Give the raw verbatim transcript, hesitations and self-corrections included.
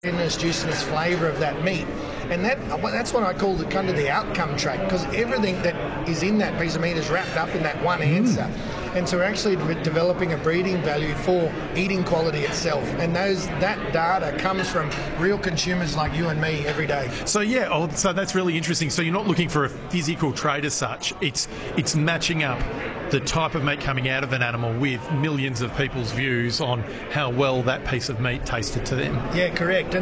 tenderness, juiciness, flavour of that meat. And that that's what I call the kind of the outcome trait, because everything that is in that piece of meat is wrapped up in that one answer. Mm. And so we're actually de- developing a breeding value for eating quality itself. And those that data comes from real consumers like you and me every day. So yeah, oh, so that's really interesting. So you're not looking for a physical trait as such. It's it's matching up the type of meat coming out of an animal with millions of people's views on how well that piece of meat tasted to them. Yeah, correct.